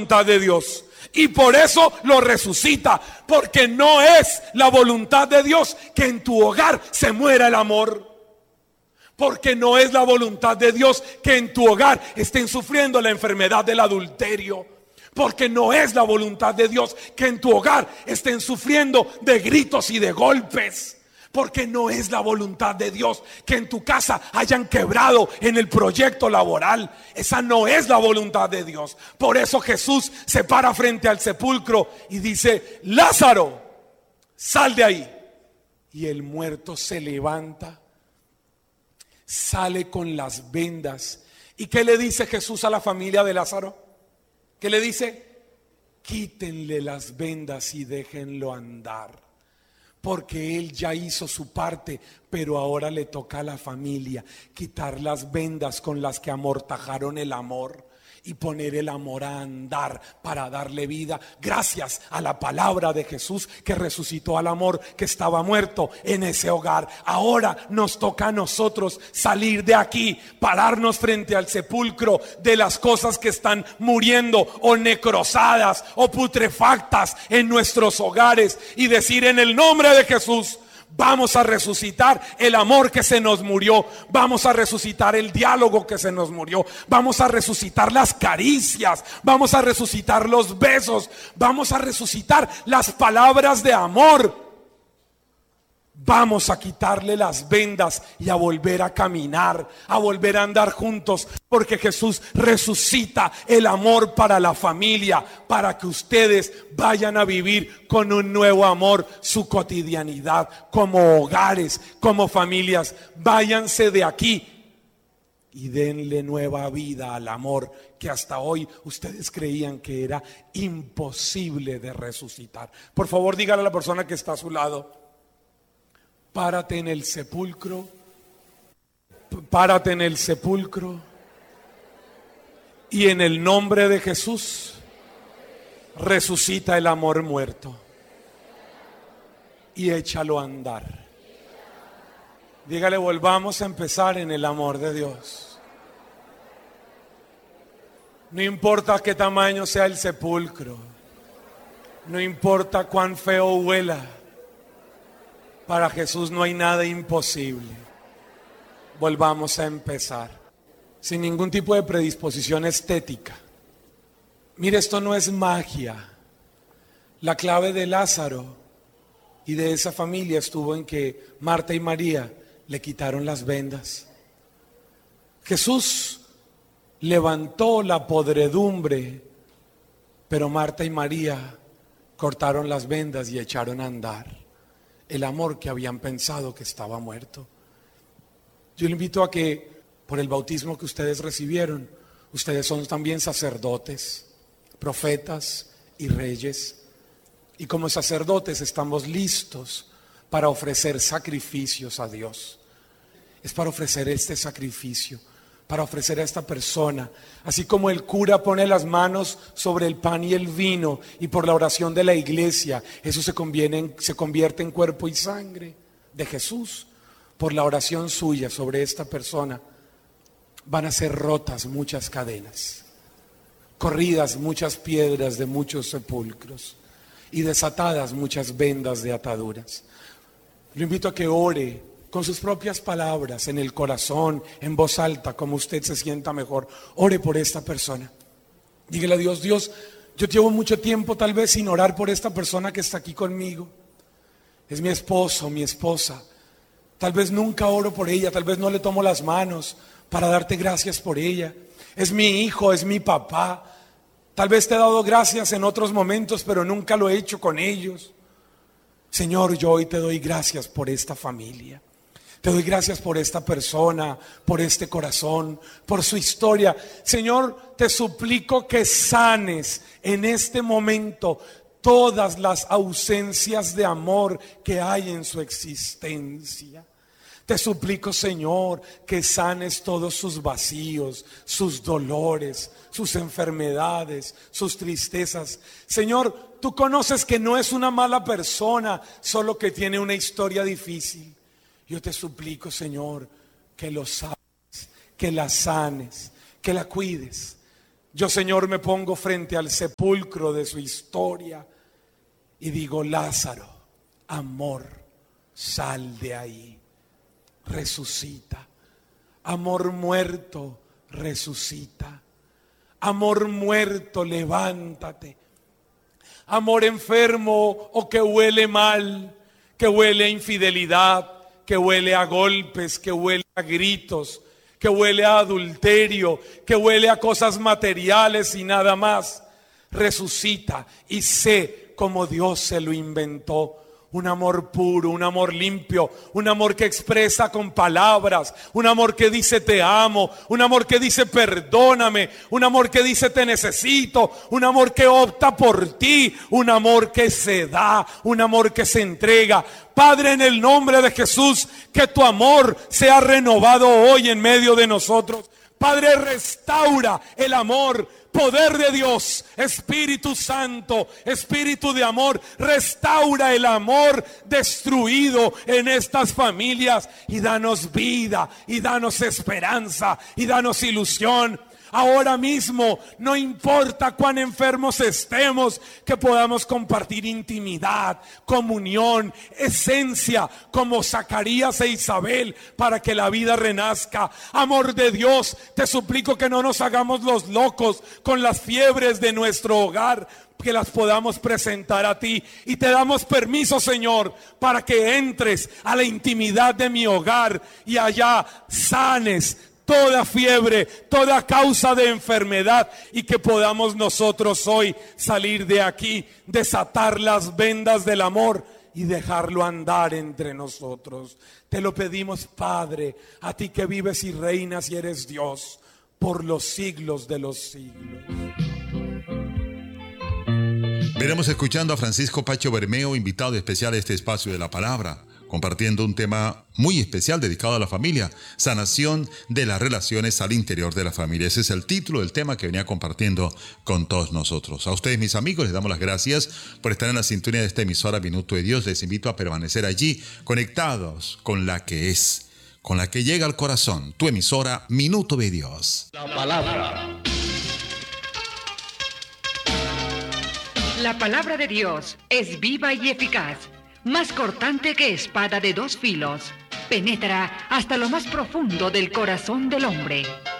voluntad de Dios. Y por eso lo resucita, porque no es la voluntad de Dios que en tu hogar se muera el amor. Porque no es la voluntad de Dios que en tu hogar estén sufriendo la enfermedad del adulterio. Porque no es la voluntad de Dios que en tu hogar estén sufriendo de gritos y de golpes. Porque no es la voluntad de Dios que en tu casa hayan quebrado en el proyecto laboral. Esa no es la voluntad de Dios. Por eso Jesús se para frente al sepulcro y dice: Lázaro, sal de ahí. Y el muerto se levanta, sale con las vendas. ¿Y qué le dice Jesús a la familia de Lázaro? ¿Qué le dice? Quítenle las vendas y déjenlo andar. Porque él ya hizo su parte, pero ahora le toca a la familia quitar las vendas con las que amortajaron el amor y poner el amor a andar para darle vida, gracias a la palabra de Jesús que resucitó al amor que estaba muerto en ese hogar. Ahora nos toca a nosotros salir de aquí, pararnos frente al sepulcro de las cosas que están muriendo o necrosadas o putrefactas en nuestros hogares y decir: en el nombre de Jesús, vamos a resucitar el amor que se nos murió. Vamos a resucitar el diálogo que se nos murió. Vamos a resucitar las caricias. Vamos a resucitar los besos. Vamos a resucitar las palabras de amor. Vamos a quitarle las vendas y a volver a caminar, a volver a andar juntos, porque Jesús resucita el amor para la familia, para que ustedes vayan a vivir con un nuevo amor su cotidianidad, como hogares, como familias. Váyanse de aquí y denle nueva vida al amor que hasta hoy ustedes creían que era imposible de resucitar. Por favor, dígale a la persona que está a su lado: párate en el sepulcro, párate en el sepulcro y en el nombre de Jesús resucita el amor muerto y échalo a andar. Dígale: volvamos a empezar en el amor de Dios. No importa qué tamaño sea el sepulcro, no importa cuán feo huela, para Jesús no hay nada imposible. Volvamos a empezar, sin ningún tipo de predisposición estética. Mire, esto no es magia. La clave de Lázaro y de esa familia estuvo en que Marta y María le quitaron las vendas. Jesús levantó la podredumbre, pero Marta y María cortaron las vendas y echaron a andar el amor que habían pensado que estaba muerto. Yo le invito a que, por el bautismo que ustedes recibieron, ustedes son también sacerdotes, profetas y reyes. Y como sacerdotes estamos listos para ofrecer sacrificios a Dios. Es para ofrecer este sacrificio, para ofrecer a esta persona, así como el cura pone las manos sobre el pan y el vino, y por la oración de la iglesia eso se convierte en cuerpo y sangre de Jesús. Por la oración suya sobre esta persona van a ser rotas muchas cadenas, corridas muchas piedras de muchos sepulcros y desatadas muchas vendas de ataduras. Lo invito a que ore con sus propias palabras, en el corazón, en voz alta, como usted se sienta mejor. Ore por esta persona. Dígale a Dios: Dios, yo llevo mucho tiempo tal vez sin orar por esta persona que está aquí conmigo. Es mi esposo, mi esposa. Tal vez nunca oro por ella, tal vez no le tomo las manos para darte gracias por ella. Es mi hijo, es mi papá. Tal vez te he dado gracias en otros momentos, pero nunca lo he hecho con ellos. Señor, yo hoy te doy gracias por esta familia. Te doy gracias por esta persona, por este corazón, por su historia. Señor, te suplico que sanes en este momento todas las ausencias de amor que hay en su existencia. Te suplico, Señor, que sanes todos sus vacíos, sus dolores, sus enfermedades, sus tristezas. Señor, tú conoces que no es una mala persona, solo que tiene una historia difícil. Yo te suplico, Señor, que lo sanes, que la sanes, que la cuides. Yo, Señor, me pongo frente al sepulcro de su historia y digo, Lázaro, amor, sal de ahí, resucita. Amor muerto, resucita. Amor muerto, levántate. Amor enfermo o que huele mal, que huele a infidelidad, que huele a golpes, que huele a gritos, que huele a adulterio, que huele a cosas materiales y nada más. Resucita y sé como Dios se lo inventó. Un amor puro, un amor limpio, un amor que expresa con palabras, un amor que dice te amo, un amor que dice perdóname, un amor que dice te necesito, un amor que opta por ti, un amor que se da, un amor que se entrega. Padre, en el nombre de Jesús, que tu amor sea renovado hoy en medio de nosotros. Padre, restaura el amor. Poder de Dios, Espíritu Santo, Espíritu de amor, restaura el amor destruido en estas familias y danos vida, y danos esperanza, y danos ilusión. Ahora mismo, no importa cuán enfermos estemos, que podamos compartir intimidad, comunión, esencia, como Zacarías e Isabel, para que la vida renazca. Amor de Dios, te suplico que no nos hagamos los locos con las fiebres de nuestro hogar, que las podamos presentar a ti. Y te damos permiso, Señor, para que entres a la intimidad de mi hogar y allá sanes toda fiebre, toda causa de enfermedad, y que podamos nosotros hoy salir de aquí, desatar las vendas del amor y dejarlo andar entre nosotros. Te lo pedimos, Padre, a ti que vives y reinas y eres Dios por los siglos de los siglos. Veremos escuchando a Francisco Pacho Bermeo, invitado especial a este espacio de la palabra, compartiendo un tema muy especial dedicado a la familia, sanación de las relaciones al interior de la familia. Ese es el título del tema que venía compartiendo con todos nosotros. A ustedes, mis amigos, les damos las gracias por estar en la sintonía de esta emisora Minuto de Dios. Les invito a permanecer allí, conectados con la que es, con la que llega al corazón, tu emisora Minuto de Dios. La palabra. La palabra de Dios es viva y eficaz, más cortante que espada de dos filos. Penetra hasta lo más profundo del corazón del hombre